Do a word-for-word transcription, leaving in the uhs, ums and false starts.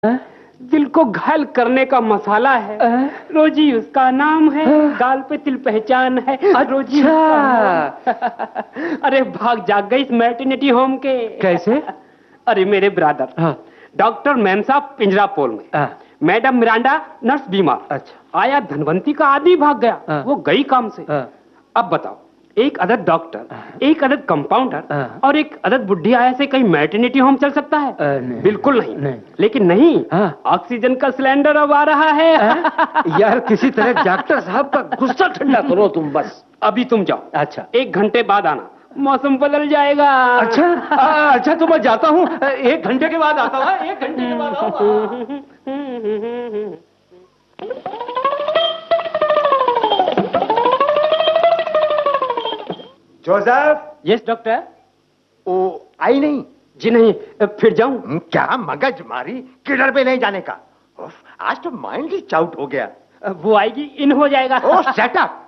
दिल को घायल करने का मसाला है, रोजी उसका नाम है, गाल पे तिल पहचान है, रोजी उसका अरे भाग जाग गई इस मैटरनिटी होम के। कैसे? अरे मेरे ब्रदर, डॉक्टर मेम साहब पिंजरा पोल में, मैडम मिरांडा नर्स बीमार। अच्छा। आया धनवंती का आदमी भाग गया, वो गई काम से। अब बताओ, एक अदद डॉक्टर, एक अदद कंपाउंडर और एक अदद बुढ़ी आया से कहीं मैटरनिटी होम चल सकता है? नहीं, बिल्कुल नहीं, नहीं। लेकिन नहीं, ऑक्सीजन का सिलेंडर अब आ रहा है। यार किसी तरह डॉक्टर साहब का गुस्सा ठंडा करो तुम बस। अभी तुम जाओ। अच्छा। एक घंटे बाद आना, मौसम बदल जाएगा। अच्छा आ, अच्छा तो मैं जाता हूँ, एक घंटे के बाद आता हूँ। एक घंटे के बाद आऊंगा। जोसेफ। Yes doctor. ओ आई नहीं? जी नहीं, फिर जाऊं? क्या मगज मारी, किलर पे नहीं जाने का। आज तो माइंड ही चाउट हो गया। वो आएगी इन हो जाएगा। ओह शट अप।